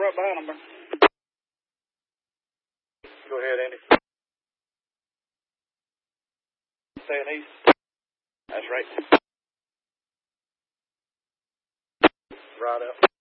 right behind them. Go ahead, Andy. Staying east. That's right. Right up.